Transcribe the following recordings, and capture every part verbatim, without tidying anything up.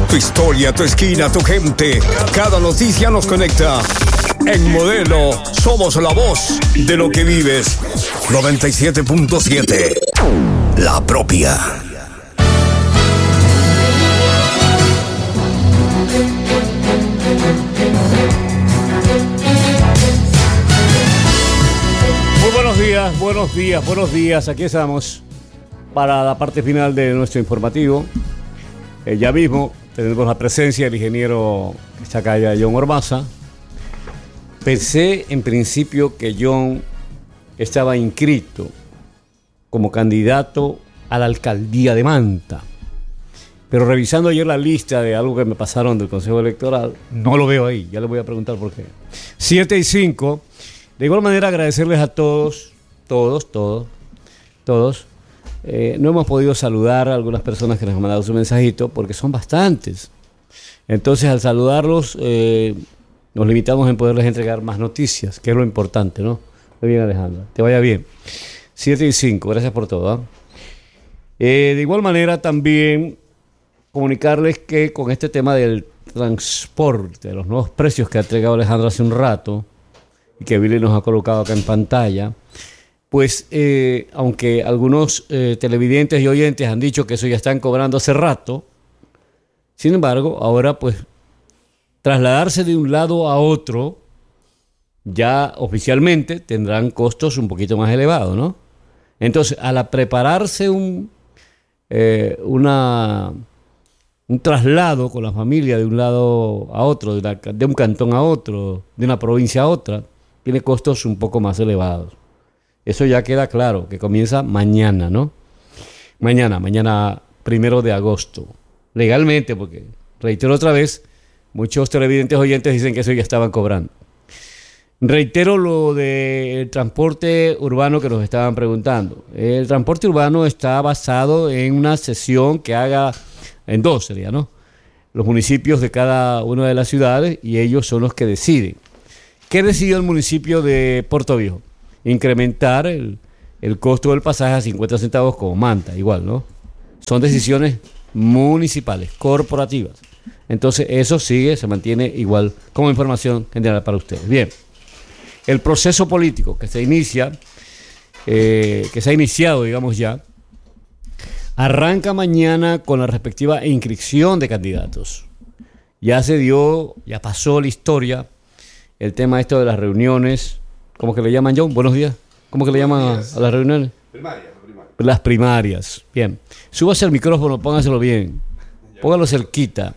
Tu historia, tu esquina, tu gente. Cada noticia nos conecta. En Modelo somos la voz de lo que vives. noventa y siete punto siete. La propia. Muy buenos días, buenos días, buenos días. Aquí estamos para la parte final de nuestro informativo. Eh, ya mismo tenemos la presencia del ingeniero que está acá, John Ormaza. Pensé en principio que John estaba inscrito como candidato a la alcaldía de Manta. Pero revisando ayer la lista de algo que me pasaron del Consejo Electoral, no lo veo ahí. Ya les voy a preguntar por qué. siete y cinco. De igual manera, agradecerles a todos, todos, todos, todos. Eh, no hemos podido saludar a algunas personas que nos han mandado su mensajito porque son bastantes. Entonces, al saludarlos, eh, nos limitamos en poderles entregar más noticias, que es lo importante, ¿no? Muy bien, Alejandra. Te vaya bien. siete y cinco. Gracias por todo. ¿eh? Eh, de igual manera, también comunicarles que con este tema del transporte, de los nuevos precios que ha entregado Alejandra hace un rato, y que Billy nos ha colocado acá en pantalla, pues eh, aunque algunos eh, televidentes y oyentes han dicho que eso ya están cobrando hace rato, sin embargo, ahora pues trasladarse de un lado a otro ya oficialmente tendrán costos un poquito más elevados, ¿no? Entonces, al prepararse un, eh, una, un traslado con la familia de un lado a otro, de, la, de un cantón a otro, de una provincia a otra, tiene costos un poco más elevados. Eso ya queda claro, que comienza mañana, ¿no? Mañana, mañana primero de agosto. Legalmente, porque, reitero otra vez, muchos televidentes oyentes dicen que eso ya estaban cobrando. Reitero lo del transporte urbano que nos estaban preguntando. El transporte urbano está basado en una sesión que haga, en dos sería, ¿no? Los municipios de cada una de las ciudades y ellos son los que deciden. ¿Qué decidió el municipio de Puerto Viejo? Incrementar el, el costo del pasaje a cincuenta centavos como Manta, igual, ¿no? Son decisiones municipales, corporativas. Entonces, eso sigue, se mantiene igual como información general para ustedes. Bien, el proceso político que se inicia, eh, que se ha iniciado, digamos ya, arranca mañana con la respectiva inscripción de candidatos. Ya se dio, ya pasó la historia, el tema esto de las reuniones, ¿cómo que le llaman, John? Buenos días. ¿Cómo que le llaman a, a las reuniones? Primarias, primarias. Las primarias. Bien. Súbase el micrófono, póngaselo bien. Póngalo cerquita.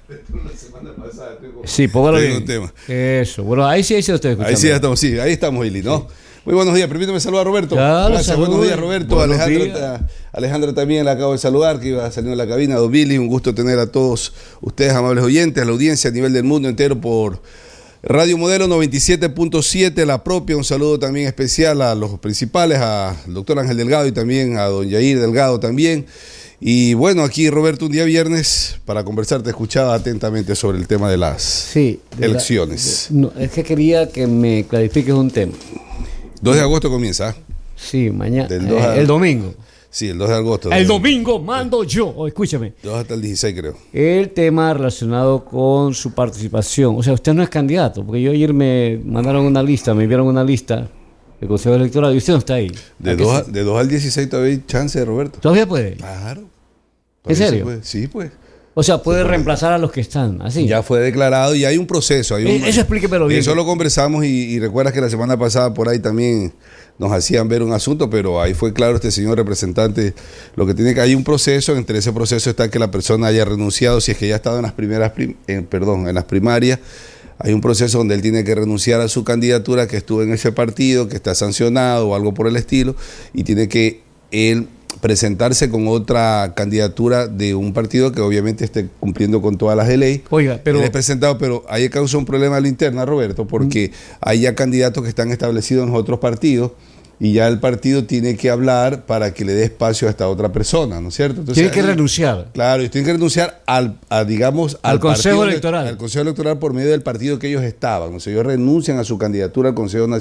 Sí, póngalo bien. Tema. Eso. Bueno, ahí sí, ahí sí lo estoy escuchando. Ahí sí estamos, sí, ahí estamos, Ili, ¿no? Sí. Muy buenos días, permítame saludar a Roberto. Claro, Gracias, saludos. Buenos días, Roberto. Buenos Alejandra, días. Alejandra también la acabo de saludar, que iba a salir de la cabina. Don Billy, un gusto tener a todos ustedes, amables oyentes, a la audiencia a nivel del mundo entero por Radio Modelo noventa y siete punto siete, la propia. Un saludo también especial a los principales, al doctor Ángel Delgado y también a don Yair Delgado también. Y bueno, aquí Roberto, un día viernes para conversar, te escuchaba atentamente sobre el tema de las sí, de elecciones. La, de, no, es que quería que me clarifiques un tema. dos de agosto comienza. Sí, mañana. Eh, a... El domingo. Sí, el dos de agosto. El domingo mando yo. Oh, escúchame. dos hasta el dieciséis, creo. El tema relacionado con su participación. O sea, usted no es candidato, porque yo ayer me mandaron una lista, me enviaron una lista del Consejo Electoral y usted no está ahí. De dos al dieciséis todavía hay chance, Roberto. ¿Todavía puede? Claro. ¿En serio? Puede. Sí, pues. O sea, puede reemplazar a los que están, así. Ya fue declarado y hay un proceso. Hay un, eso explíquemelo bien. Eso lo conversamos y, y recuerdas que la semana pasada por ahí también nos hacían ver un asunto, pero ahí fue claro este señor representante. Lo que tiene que hay un proceso, entre ese proceso está que la persona haya renunciado, si es que ya ha estado en las primeras, prim, eh, perdón, en las primarias. Hay un proceso donde él tiene que renunciar a su candidatura, que estuvo en ese partido, que está sancionado o algo por el estilo, y tiene que él presentarse con otra candidatura de un partido que obviamente esté cumpliendo con todas las de ley. Oiga, pero... Él es presentado, pero ahí causa un problema a la interna, Roberto, porque mm. hay ya candidatos que están establecidos en los otros partidos y ya el partido tiene que hablar para que le dé espacio a esta otra persona, ¿no es cierto? Entonces, tiene que ahí, renunciar. Claro, y tiene que renunciar al, a, digamos, al, al Consejo Electoral. Al Consejo Electoral por medio del partido que ellos estaban. O sea, ellos renuncian a su candidatura al Consejo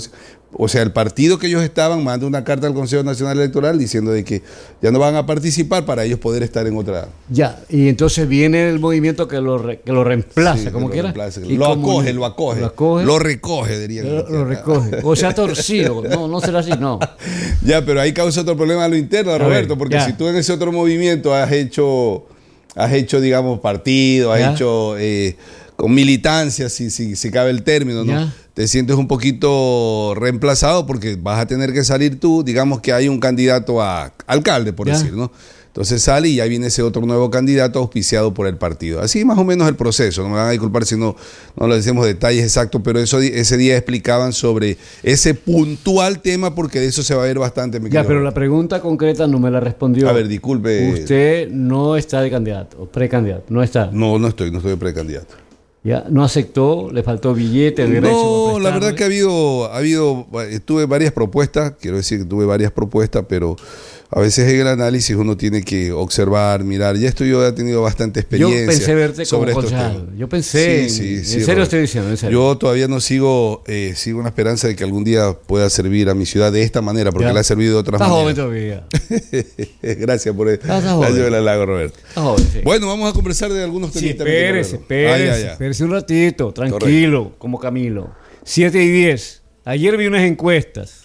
o sea, el partido que ellos estaban manda una carta al Consejo Nacional Electoral diciendo de que ya no van a participar para ellos poder estar en otra. Ya, y entonces viene el movimiento que lo, re, que lo reemplaza, Sí, como lo quiera. reemplaza, Y lo como- acoge, lo acoge, Lo acoge. lo recoge, dirían. Lo, lo recoge. O sea, torcido. No, no será así, no. Ya, pero ahí causa otro problema a lo interno, A Roberto, ver, porque ya. si tú en ese otro movimiento has hecho, has hecho, digamos, partido, has Ya. hecho eh, con militancia, si, si, si cabe el término, ¿no? Ya. Te sientes un poquito reemplazado porque vas a tener que salir tú, digamos que hay un candidato a alcalde, por Ya. decir, ¿no? Entonces sale y ya viene ese otro nuevo candidato auspiciado por el partido. Así más o menos el proceso. No me van a disculpar si no, no le decimos detalles exactos, pero eso ese día explicaban sobre ese puntual tema porque de eso se va a ver bastante. mi Ya, querido pero la Roberto. pregunta concreta no me la respondió. A ver, disculpe. Usted no está de candidato, o precandidato, no está. No, no estoy, no estoy de precandidato. Ya, no aceptó, le faltó billete. hubiera hecho No, para la verdad prestarle. que ha habido, ha habido, eh, tuve varias propuestas, quiero decir que tuve varias propuestas, pero a veces en el análisis uno tiene que observar, mirar. Ya esto yo he tenido bastante Yo experiencia pensé verte como sobre estos concejal. temas. Yo pensé, Sí, sí, en, sí, en serio Roberto. estoy diciendo, en serio. Yo todavía no sigo, eh, sigo una esperanza de que algún día pueda servir a mi ciudad de esta manera, porque Ya. la ha servido de otras Estás joven maneras. todavía. Gracias por el Estás gracias joven. por el halago, Roberto. Estás joven, sí. Bueno, vamos a conversar de algunos Sí, temitas, mi querido espérese, Roberto. Ah, ya, espérese, ya. espérese un ratito, tranquilo, como Camilo. siete y diez. Ayer vi unas encuestas.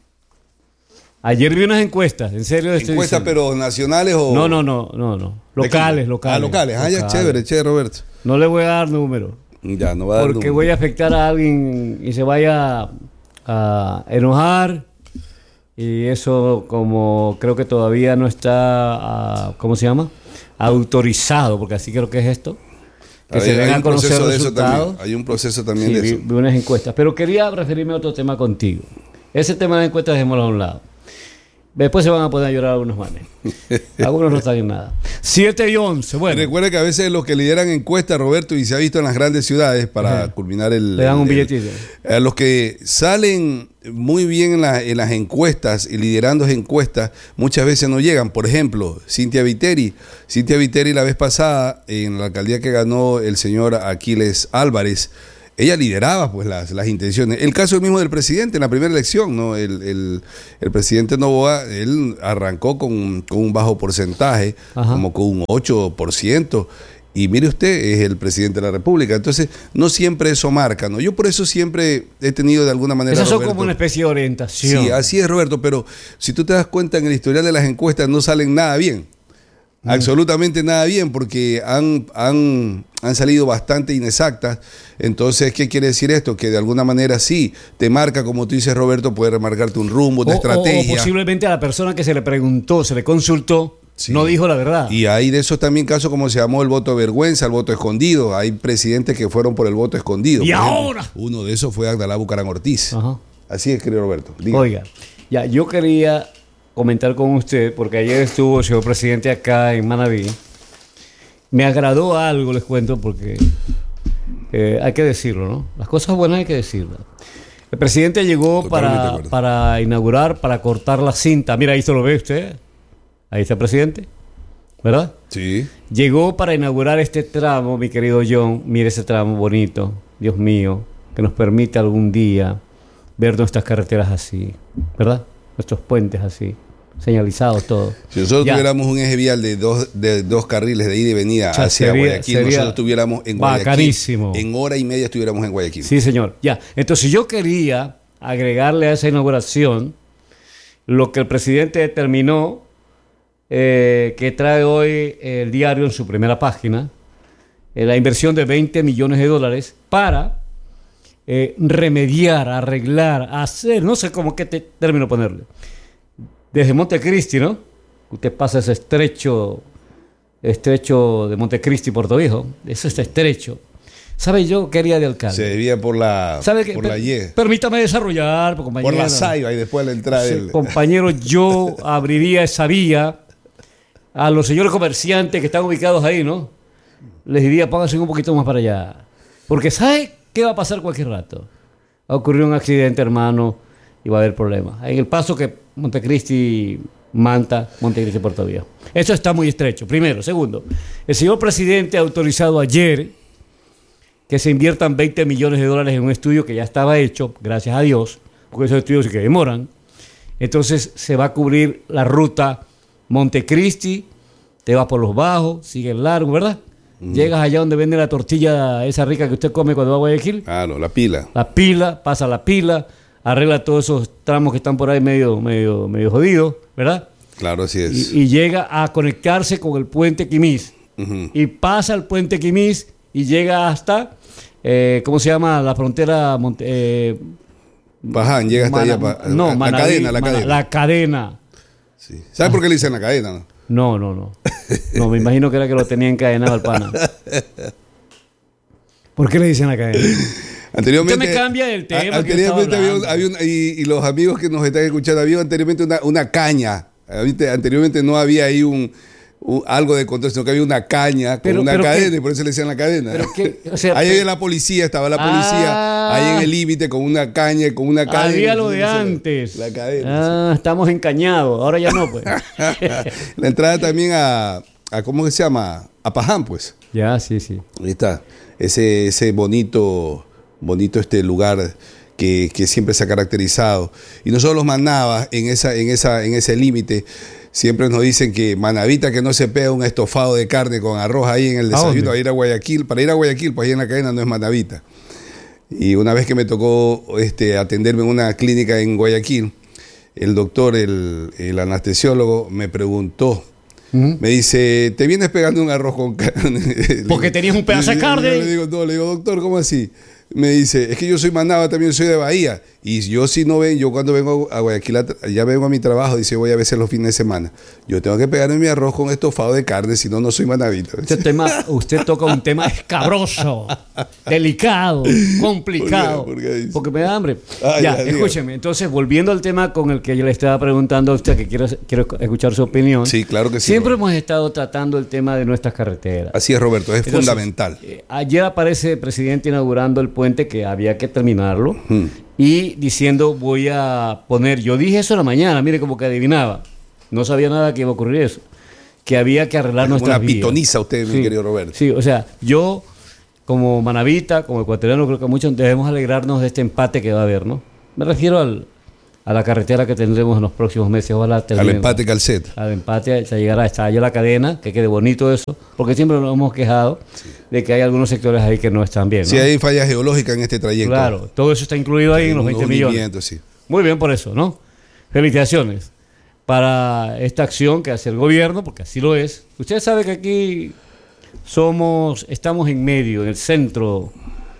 Ayer vi unas encuestas, en serio estoy ¿Encuestas, diciendo. pero nacionales o...? No, no, no, no, no. ¿De Locales, qué? locales. Ah, locales. Ah, ya, locales. chévere, chévere, Roberto. No le voy a dar números. Ya, no va a dar Porque número. voy a afectar a alguien y se vaya a enojar. Y eso como creo que todavía no está, ah, ¿cómo se llama? Autorizado, porque así creo que es esto. Que Hay- se hay den a un conocer proceso los de eso resultados. también. Hay un proceso también Sí, de vi, eso. vi unas encuestas. Pero quería referirme a otro tema contigo. Ese tema de encuestas dejémoslo a un lado. Después se van a poder llorar algunos manes. Algunos no están en nada. siete y once. Bueno, Recuerda que a veces los que lideran encuestas, Roberto, y se ha visto en las grandes ciudades, para Ajá. culminar el... le dan el- un el- billetito. A los que salen muy bien en, la- en las encuestas y liderando encuestas, muchas veces no llegan. Por ejemplo, Cintia Viteri. Cintia Viteri la vez pasada, en la alcaldía que ganó el señor Aquiles Álvarez, ella lideraba pues las, las intenciones. El caso mismo del presidente en la primera elección, ¿no? El, el, el presidente Noboa, él arrancó con, con un bajo porcentaje, Ajá. como con un ocho por ciento. Y mire usted, es el presidente de la República. Entonces, no siempre eso marca, ¿no? Yo por eso siempre he tenido de alguna manera... Esas son Roberto, como una especie de orientación. Sí, así es, Roberto, pero si tú te das cuenta, en el historial de las encuestas no salen nada bien. Mm. Absolutamente nada bien, porque han, han, han salido bastante inexactas. Entonces, ¿qué quiere decir esto? Que de alguna manera sí, te marca, como tú dices, Roberto, puede remarcarte un rumbo, una O- o- estrategia. O, posiblemente a la persona que se le preguntó, se le consultó, Sí. no dijo la verdad. Y hay de esos también casos como se llamó el voto de vergüenza, el voto escondido. Hay presidentes que fueron por el voto escondido. Y Por ejemplo, ahora. uno de esos fue Agdalá Bucaram Ortiz. Ajá. Así es, querido Roberto. Diga. Oiga, ya, yo quería comentar con usted, porque ayer estuvo el señor presidente acá en Manaví. Me agradó algo, les cuento, porque eh, hay que decirlo, ¿no? Las cosas buenas hay que decirlas. El presidente llegó Totalmente de para, acuerdo. para inaugurar, para cortar la cinta. Mira, ahí se lo ve usted. Ahí está el presidente, ¿verdad? Sí. Llegó para inaugurar este tramo, mi querido John. Mire ese tramo bonito, Dios mío, que nos permite algún día ver nuestras carreteras así, ¿verdad? Nuestros puentes así, señalizados todos. Si nosotros Ya. tuviéramos un eje vial de dos, de dos carriles de ida y venida sea, hacia sería- Guayaquil, sería nosotros estuviéramos en Guayaquil. bacanísimo. En hora y media estuviéramos en Guayaquil. Sí, señor. Ya. Entonces yo quería agregarle a esa inauguración lo que el presidente determinó, eh, que trae hoy el diario en su primera página, eh, la inversión de veinte millones de dólares para eh, remediar, arreglar, hacer, no sé cómo qué te- término ponerle, desde Montecristi, ¿no? Usted pasa ese estrecho, estrecho de Montecristi, Puerto Viejo, eso está estrecho. ¿Sabe yo qué haría de alcalde? Se desvía por la, ¿Sabe qué? por Per- la Y. Permítame desarrollar, compañero. Por la Saiba y después la entrada Sí, del... compañero, yo abriría esa vía a los señores comerciantes que están ubicados ahí, ¿no? Les diría, pónganse un poquito más para allá. Porque ¿sabe qué va a pasar cualquier rato? Va a ocurrir un accidente, hermano, y va a haber problemas. En el paso que Montecristi, Manta, Montecristi, Puerto Viejo. Eso está muy estrecho, primero. Segundo, el señor presidente ha autorizado ayer que se inviertan veinte millones de dólares en un estudio que ya estaba hecho, gracias a Dios, porque esos estudios sí que demoran. Entonces se va a cubrir la ruta Montecristi, te vas por los bajos, sigue largo, ¿verdad? Mm. Llegas allá donde vende la tortilla esa rica que usted come cuando va a Guayaquil. Claro, la pila. La pila, pasa la pila, arregla todos esos tramos que están por ahí medio, medio, medio jodidos, ¿verdad? Claro, así es. Y, y llega a conectarse con el puente Quimís. Uh-huh. Y pasa el puente Quimís y llega hasta, eh, ¿cómo se llama? La frontera... Monte, eh, Paján, llega hasta Mana, allá. Pa, no, la, Manaví, la cadena, la Mana, cadena. La cadena. Sí. ¿Sabes ah. por qué le dicen la cadena? No, no, no. No, me imagino que era que lo tenía encadenado al pana. ¿Por qué le dicen la cadena? Anteriormente, Usted me cambia el tema. Anteriormente había, un, había un, y, y los amigos que nos están escuchando, había anteriormente una, una caña. Anteriormente no había ahí un... Uh, algo de control, sino que había una caña con pero, una pero cadena que, y por eso le decían la cadena. Pero que, o sea, ahí había la policía, estaba la policía ah, ahí en el límite con una caña, con una cadena. Había lo de antes. La cadena. Ah, sí. Estamos encañados, ahora ya no, pues. La entrada también a, a, ¿cómo que se llama? A Paján, pues. Ya, sí, sí. Ahí está. Ese, ese bonito, bonito este lugar que, que siempre se ha caracterizado. Y nosotros los Manabas en esa, en esa, en ese límite. Siempre nos dicen que manavita que no se pega un estofado de carne con arroz ahí en el desayuno a ir a Guayaquil. Para ir a Guayaquil, pues ahí en la cadena no es manavita. Y una vez que me tocó este, atenderme en una clínica en Guayaquil, el doctor, el, el anestesiólogo, me preguntó, uh-huh. me dice, ¿te vienes pegando un arroz con carne? Porque tenías un pedazo de carne. Le digo, no, le digo, doctor, ¿cómo así? Me dice, es que yo soy Manaba, también soy de Bahía. Y yo si no ven, yo cuando vengo a Guayaquil, ya vengo a mi trabajo, dice, voy a veces los fines de semana. Yo tengo que pegarme mi arroz con estofado de carne, si no, no soy manavita. Este tema, usted toca un tema escabroso, delicado, complicado. ¿Por qué? ¿Por qué porque me da hambre. Ah, ya, ya, escúcheme. Entonces, volviendo al tema con el que yo le estaba preguntando a usted, que quiero, quiero escuchar su opinión. Sí, claro que sí. Siempre Roberto. hemos estado tratando el tema de nuestras carreteras. Así es, Roberto, es Entonces, fundamental. Eh, ayer aparece el presidente inaugurando el puente que había que terminarlo. Hmm. Y diciendo, voy a poner, yo dije eso en la mañana, mire como que adivinaba, no sabía nada que iba a ocurrir eso, que había que arreglar nuestras vías. Una pitoniza usted, sí, mi querido Roberto. Sí, o sea, yo como manavita, como ecuatoriano, creo que muchos debemos alegrarnos de este empate que va a haber, ¿no? Me refiero al, a la carretera que tendremos en los próximos meses. Ojalá al empate Calcet. Al empate, hasta llegar hasta allá la cadena, que quede bonito eso, porque siempre nos hemos quejado sí. de que hay algunos sectores ahí que no están bien, ¿no? Sí, hay fallas geológicas en este trayecto. Claro, todo eso está incluido ahí hay en los veinte millones. Sí. Muy bien por eso, ¿no? Felicitaciones para esta acción que hace el gobierno, porque así lo es. Usted sabe que aquí somos, estamos en medio, en el centro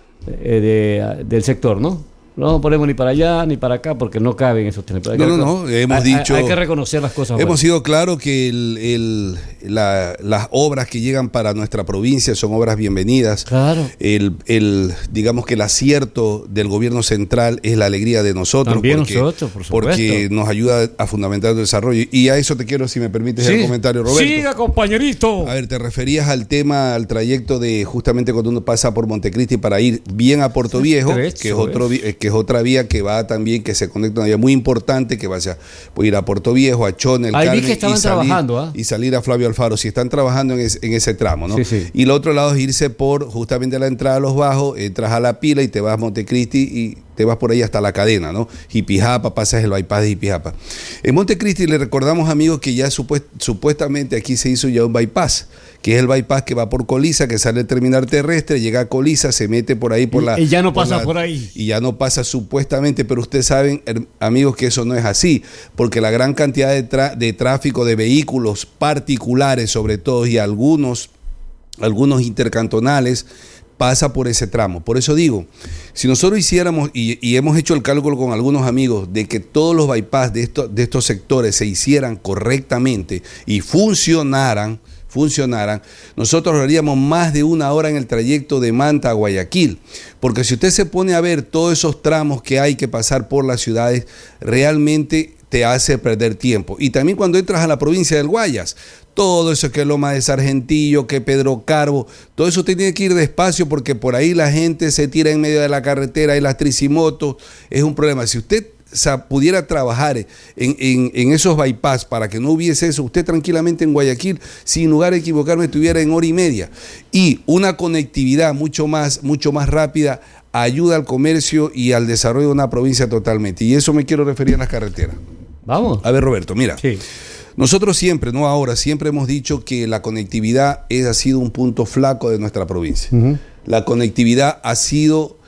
eh, de, del sector, ¿no? No nos ponemos ni para allá ni para acá porque no caben esos temas. No, no, no, hemos hay, dicho... Hay que reconocer las cosas. Hemos buenas. sido claros que el, el, la, las obras que llegan para nuestra provincia son obras bienvenidas. Claro. El, el, digamos que el acierto del gobierno central es la alegría de nosotros. También porque, nosotros, por supuesto. Porque nos ayuda a fundamentar el desarrollo. Y a eso te quiero, si me permites, sí. el comentario, Roberto. Siga, compañerito. A ver, te referías al tema, al trayecto de justamente cuando uno pasa por Montecristi para ir bien a Puerto Viejo, que es, otro, es. que es otra vía que va también, que se conecta una vía muy importante, que va hacia, puede ir a Puerto Viejo, a Chone, el Ahí Carmen, vi que estaban y, salir, trabajando, ¿eh? y salir a Flavio Alfaro, si están trabajando en, es, en ese tramo, ¿no? Sí, sí. Y el otro lado es irse por justamente la entrada a Los Bajos, entras a la pila y te vas a Montecristi y te vas por ahí hasta la cadena, ¿no? Jipijapa, pasas el bypass de Jipijapa. En Montecristi le recordamos, amigos, que ya supuest, supuestamente aquí se hizo ya un bypass, que es el bypass que va por Coliza, que sale del terminal terrestre, llega a Coliza, se mete por ahí por y, la... Y ya no por pasa la, por ahí. Y ya no pasa supuestamente, pero ustedes saben, amigos, que eso no es así, porque la gran cantidad de, tra- de tráfico de vehículos particulares, sobre todo, y algunos, algunos intercantonales, pasa por ese tramo. Por eso digo, si nosotros hiciéramos, y, y hemos hecho el cálculo con algunos amigos, de que todos los bypass de, esto, de estos sectores se hicieran correctamente y funcionaran, funcionaran, nosotros ahorraríamos más de una hora en el trayecto de Manta a Guayaquil. Porque si usted se pone a ver todos esos tramos que hay que pasar por las ciudades, realmente te hace perder tiempo. Y también cuando entras a la provincia del Guayas, todo eso que es Loma de Sargentillo, que Pedro Carbo, todo eso tiene que ir despacio porque por ahí la gente se tira en medio de la carretera y las tricimotos, es un problema. Si usted o sea, pudiera trabajar en, en, en esos bypass para que no hubiese eso, usted tranquilamente en Guayaquil, sin lugar a equivocarme, estuviera en hora y media. Y una conectividad mucho más, mucho más rápida ayuda al comercio y al desarrollo de una provincia totalmente. Y eso me quiero referir a las carreteras. Vamos. A ver, Roberto, mira. Sí. Nosotros siempre, no ahora, siempre hemos dicho que la conectividad es, ha sido un punto flaco de nuestra provincia. Uh-huh. La conectividad ha sido,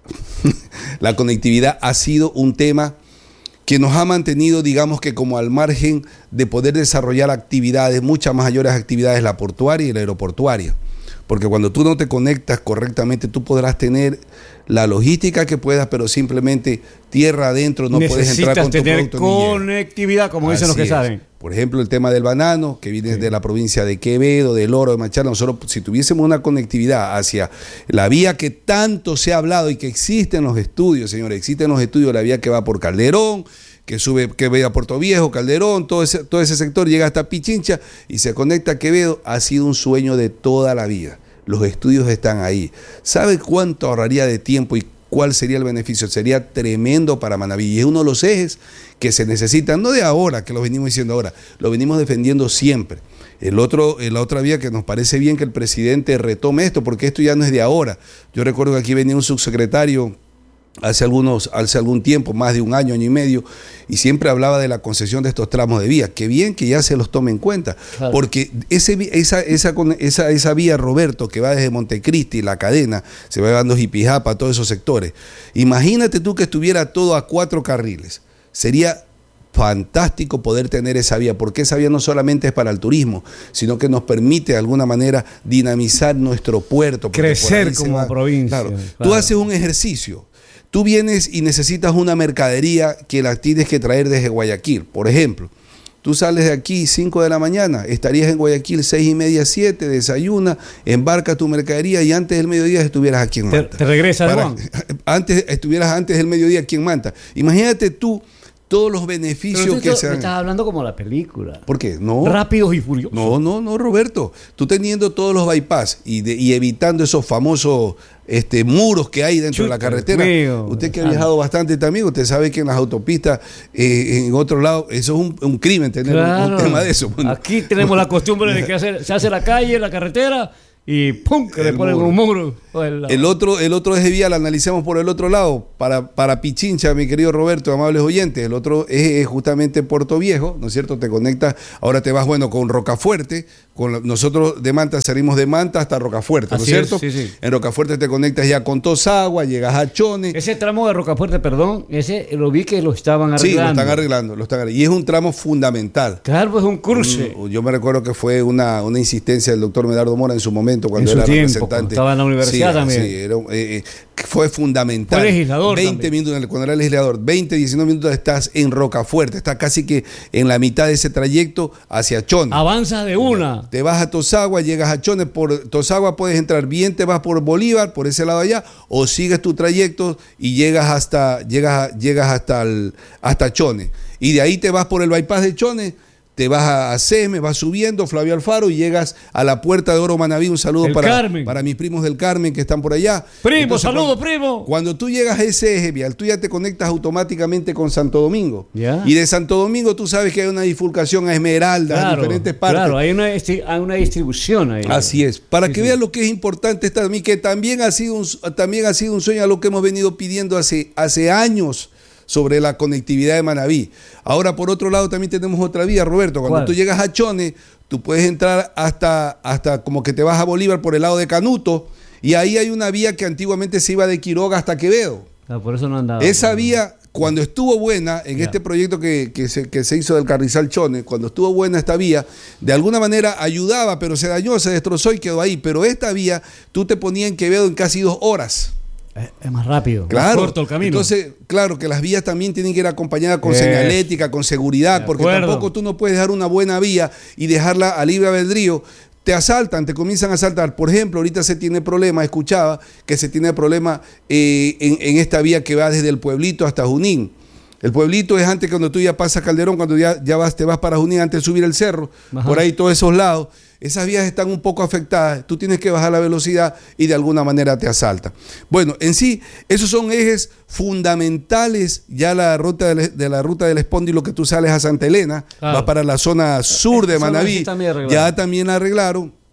la conectividad ha sido un tema que nos ha mantenido, digamos que como al margen de poder desarrollar actividades, muchas mayores actividades, la portuaria y la aeroportuaria. Porque cuando tú no te conectas correctamente, tú podrás tener la logística que puedas, pero simplemente tierra adentro no necesitas puedes entrar con tu tener producto. Conectividad, como dicen los que es. saben. Por ejemplo, el tema del banano, que viene sí. de la provincia de Quevedo, del Oro, de Machala. Nosotros, si tuviésemos una conectividad hacia la vía que tanto se ha hablado y que existe en los estudios, señores, existen los estudios, la vía que va por Calderón, que sube, que ve a Puerto Viejo, Calderón, todo ese, todo ese sector llega hasta Pichincha y se conecta a Quevedo, ha sido un sueño de toda la vida. Los estudios están ahí. ¿Sabe cuánto ahorraría de tiempo y cuál sería el beneficio? Sería tremendo para Manabí. Y es uno de los ejes que se necesitan, no de ahora, que lo venimos diciendo ahora, lo venimos defendiendo siempre. El otro, la otra vía que nos parece bien que el presidente retome esto, porque esto ya no es de ahora. Yo recuerdo que aquí venía un subsecretario hace algunos, hace algún tiempo, más de un año, año y medio, y siempre hablaba de la concesión de estos tramos de vía. Qué bien que ya se los tome en cuenta, claro. Porque ese, esa, esa, esa, esa vía, Roberto, que va desde Montecristi, la cadena, se va llevando Jipijapa, todos esos sectores. Imagínate tú que estuviera todo a cuatro carriles. Sería fantástico poder tener esa vía, porque esa vía no solamente es para el turismo, sino que nos permite de alguna manera dinamizar nuestro puerto. Crecer como va, provincia. Claro, claro. Tú haces un ejercicio. Tú vienes y necesitas una mercadería que la tienes que traer desde Guayaquil. Por ejemplo, tú sales de aquí cinco de la mañana, estarías en Guayaquil seis y media, siete, desayuna, embarca tu mercadería y antes del mediodía estuvieras aquí en Manta. Te, te regresas, Juan. Antes, estuvieras antes del mediodía aquí en Manta. Imagínate tú todos los beneficios que se han... Me estás hablando como la película. ¿Por qué? No. Rápidos y Furiosos. No, no, no, Roberto. Tú teniendo todos los bypass y, de, y evitando esos famosos este, muros que hay dentro Chuta, de la carretera. Mío, usted que ha viajado bastante también, usted sabe que en las autopistas, eh, en otro lado, eso es un, un crimen tener claro. un, un tema de eso. Bueno. Aquí tenemos la costumbre de que hace, se hace la calle, la carretera... Y pum, que el le ponen muro. Un muro. El, el otro, el otro eje vial, analizamos por el otro lado, para, para Pichincha, mi querido Roberto, amables oyentes, el otro eje es justamente Puerto Viejo, ¿no es cierto? Te conectas, ahora te vas, bueno, con Rocafuerte, con la, nosotros de Manta salimos de Manta hasta Rocafuerte, ¿no es cierto? Sí, sí. En Rocafuerte te conectas ya con Tosagua, llegas a Chone. Ese tramo de Rocafuerte, perdón, ese lo vi que lo estaban arreglando. Sí, lo están arreglando, lo están arreglando. Y es un tramo fundamental. Claro, pues un cruce. Un, yo me recuerdo que fue una, una insistencia del doctor Medardo Mora en su momento, cuando en era tiempo, representante. Estaba en la universidad sí, también. Sí, era, eh, fue fundamental. Fue legislador veinte también. minutos, cuando era legislador, veinte, diecinueve minutos estás en Rocafuerte, estás casi que en la mitad de ese trayecto hacia Chone. Avanza de una. Te vas a Tosagua, llegas a Chone, por Tosagua puedes entrar bien, te vas por Bolívar, por ese lado allá, o sigues tu trayecto y llegas hasta, llegas, llegas hasta, el, hasta Chone. Y de ahí te vas por el bypass de Chone, te vas a Seme, vas subiendo, Flavio Alfaro, y llegas a la Puerta de Oro Manabí. Un saludo para, para mis primos del Carmen que están por allá. Primo, saludo, primo. Cuando tú llegas a ese eje vial, tú ya te conectas automáticamente con Santo Domingo. ¿Ya? Y de Santo Domingo tú sabes que hay una bifurcación a Esmeralda, claro, a diferentes partes. Claro, hay una, hay una distribución ahí. Así es. Para sí, que sí. vean lo que es importante esta, que también ha sido un, también ha sido un sueño a lo que hemos venido pidiendo hace, hace años, sobre la conectividad de Manabí. Ahora, por otro lado, también tenemos otra vía, Roberto. Cuando ¿Cuál? Tú llegas a Chone, tú puedes entrar hasta, hasta como que te vas a Bolívar por el lado de Canuto, y ahí hay una vía que antiguamente se iba de Quiroga hasta Quevedo. Ah, por eso no andaba. Esa no. vía, cuando estuvo buena, en ya. este proyecto que, que, se, que se hizo del Carrizal Chone, cuando estuvo buena esta vía, de alguna manera ayudaba, pero se dañó, se destrozó y quedó ahí. Pero esta vía, tú te ponías en Quevedo en casi dos horas. Es más rápido, claro, más corto el camino. Entonces, claro que las vías también tienen que ir acompañadas con eh, señalética, con seguridad, porque tampoco tú no puedes dejar una buena vía y dejarla a libre albedrío. Te asaltan, te comienzan a asaltar. Por ejemplo, ahorita se tiene problema, escuchaba que se tiene problema eh, en, en esta vía que va desde el Pueblito hasta Junín. El Pueblito es antes, cuando tú ya pasas Calderón, cuando ya, ya vas, te vas para Junín antes de subir el cerro, Ajá. por ahí todos esos lados. Esas vías están un poco afectadas, tú tienes que bajar la velocidad y de alguna manera te asaltan. Bueno, en sí, esos son ejes fundamentales, ya la ruta de, de la ruta del Espóndilo, que tú sales a Santa Elena, claro. vas para la zona sur de Manabí, también ya también la arreglaron.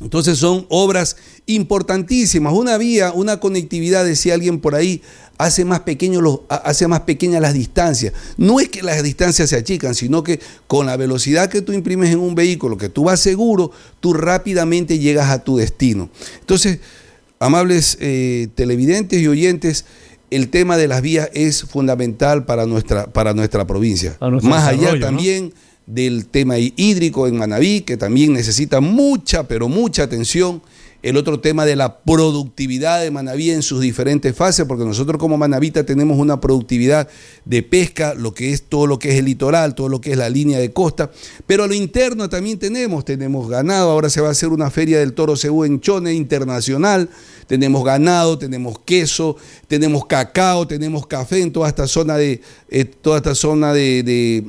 Entonces son obras importantísimas. Una vía, una conectividad, decía alguien por ahí, hace más, pequeño los, hace más pequeñas las distancias. No es que las distancias se achican, sino que con la velocidad que tú imprimes en un vehículo, que tú vas seguro, tú rápidamente llegas a tu destino. Entonces, amables eh, televidentes y oyentes, el tema de las vías es fundamental para nuestra, para nuestra provincia. Para más allá también, ¿no?, del tema hídrico en Manabí, que también necesita mucha, pero mucha atención. El otro tema de la productividad de Manabí en sus diferentes fases, porque nosotros como manabita tenemos una productividad de pesca, lo que es todo lo que es el litoral, todo lo que es la línea de costa, pero a lo interno también tenemos, tenemos ganado. Ahora se va a hacer una feria del Toro Cebú en Chone internacional, tenemos ganado, tenemos queso, tenemos cacao, tenemos café en toda esta zona de eh, toda esta zona de, de,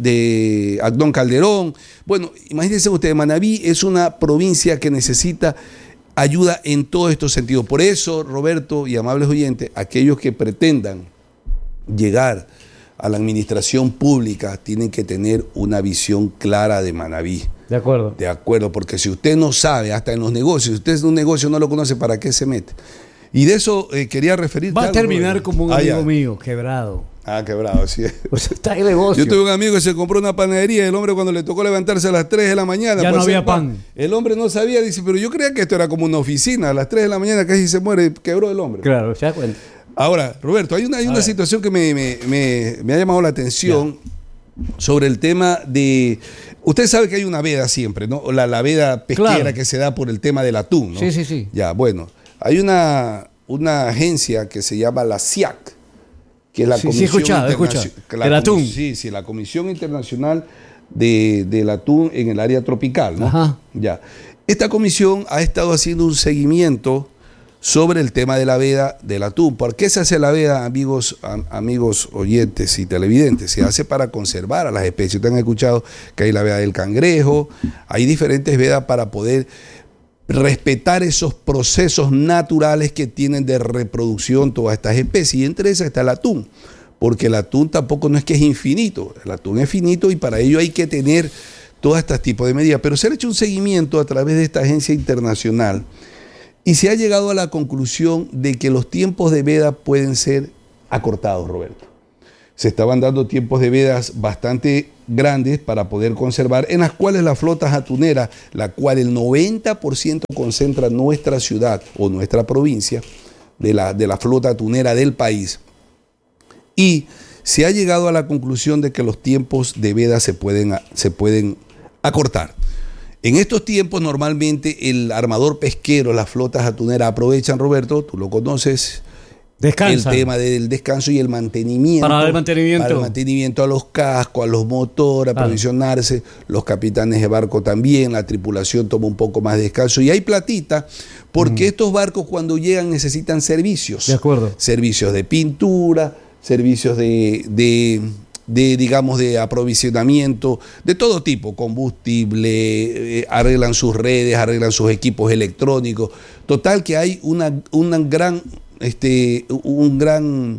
de Agdón Calderón. Bueno, imagínense ustedes, Manabí es una provincia que necesita ayuda en todos estos sentidos. Por eso, Roberto y amables oyentes, aquellos que pretendan llegar a la administración pública tienen que tener una visión clara de Manabí. De acuerdo. De acuerdo, porque si usted no sabe, hasta en los negocios, si usted es un negocio no lo conoce, ¿para qué se mete? Y de eso eh, quería referirte. Va a terminar algo, como un ah, amigo ya. mío, quebrado. Ah, quebrado, sí. O sea, está el negocio. Yo tuve un amigo que se compró una panadería y el hombre cuando le tocó levantarse a las tres de la mañana. Ya no había pan, pan. El hombre no sabía, dice, pero yo creía que esto era como una oficina. A las tres de la mañana casi se muere, quebró el hombre. Claro, se da cuenta. Ahora, Roberto, hay una, hay una situación que me, me, me, me ha llamado la atención ya. sobre el tema de... Usted sabe que hay una veda siempre, ¿no? La, la veda pesquera claro. que se da por el tema del atún, ¿no? Sí, sí, sí. Ya, bueno. Hay una, una agencia que se llama la C I A C, que es la sí, Comisión sí, escuchado, escuchado. La el atún. Sí, sí, la Comisión Internacional de, del Atún en el área tropical, ¿no? Ajá. Ya. Esta comisión ha estado haciendo un seguimiento sobre el tema de la veda del atún. ¿Por qué se hace la veda, amigos, am, amigos oyentes y televidentes? Se hace para conservar a las especies. Ustedes han escuchado que hay la veda del cangrejo, hay diferentes vedas para poder respetar esos procesos naturales que tienen de reproducción todas estas especies, y entre esas está el atún, porque el atún tampoco no es que es infinito, el atún es finito y para ello hay que tener todos estos tipos de medidas, pero se ha hecho un seguimiento a través de esta agencia internacional y se ha llegado a la conclusión de que los tiempos de veda pueden ser acortados, Roberto. Se estaban dando tiempos de vedas bastante grandes para poder conservar, en las cuales las flotas atuneras, la cual el noventa por ciento concentra nuestra ciudad o nuestra provincia, de la, de la flota atunera del país, y se ha llegado a la conclusión de que los tiempos de veda se pueden, se pueden acortar. En estos tiempos normalmente el armador pesquero, las flotas atuneras aprovechan, Roberto, tú lo conoces, Descansan. El tema del descanso y el mantenimiento. Para el mantenimiento. Para el mantenimiento a los cascos, a los motores, claro. aprovisionarse. Los capitanes de barco también, la tripulación toma un poco más de descanso. Y hay platita, porque mm. estos barcos cuando llegan necesitan servicios. De acuerdo. Servicios de pintura, servicios de, de, de digamos, de aprovisionamiento, de todo tipo, combustible, eh, arreglan sus redes, arreglan sus equipos electrónicos. Total que hay una, una gran... Este, un gran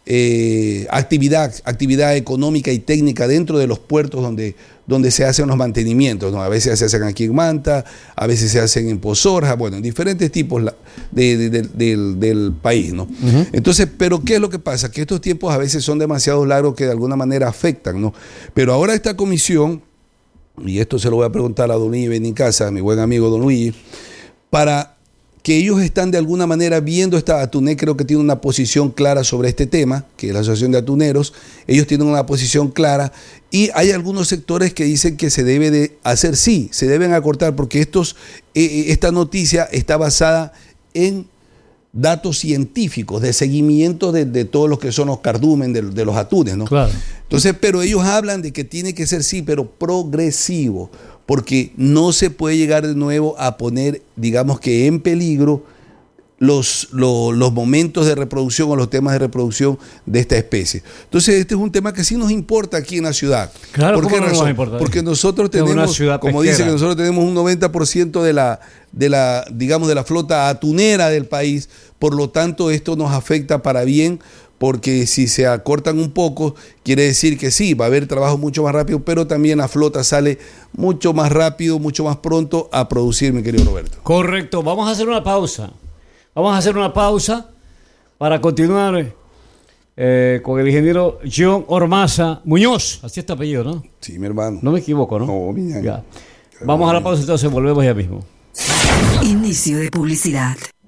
eh, actividad, actividad económica y técnica dentro de los puertos donde, donde se hacen los mantenimientos, ¿no? A veces se hacen aquí en Manta, a veces se hacen en Pozorja, bueno, en diferentes tipos de, de, de, del, del país, ¿no? Uh-huh. Entonces, pero ¿qué es lo que pasa? Que estos tiempos a veces son demasiado largos que de alguna manera afectan, ¿no? Pero ahora esta comisión, y esto se lo voy a preguntar a don Luigi Benincasa, a mi buen amigo don Luigi, para que ellos están de alguna manera viendo esta Atuné, creo que tiene una posición clara sobre este tema, que es la Asociación de Atuneros, ellos tienen una posición clara y hay algunos sectores que dicen que se debe de hacer, sí, se deben acortar, porque estos, eh, esta noticia está basada en datos científicos de seguimiento de, de todos los que son los cardumen de, de los atunes, ¿no? Claro. Entonces, pero ellos hablan de que tiene que ser, sí, pero progresivo, porque no se puede llegar de nuevo a poner, digamos que en peligro los, los, los momentos de reproducción o los temas de reproducción de esta especie. Entonces, este es un tema que sí nos importa aquí en la ciudad. Claro, ¿Por qué no razón? Nos importa? Porque nosotros tenemos, como dicen, que nosotros tenemos un noventa por ciento de la, de la, digamos, de la flota atunera del país, por lo tanto, esto nos afecta para bien, porque si se acortan un poco, quiere decir que sí, va a haber trabajo mucho más rápido, pero también la flota sale mucho más rápido, mucho más pronto a producir, mi querido Roberto. Correcto, vamos a hacer una pausa. Vamos a hacer una pausa para continuar eh, con el ingeniero John Ormaza Muñoz, así es tu apellido, ¿no? Sí, mi hermano. No me equivoco, ¿no? No, bien. Ya. Vamos a la pausa, entonces volvemos ya mismo. Inicio de publicidad.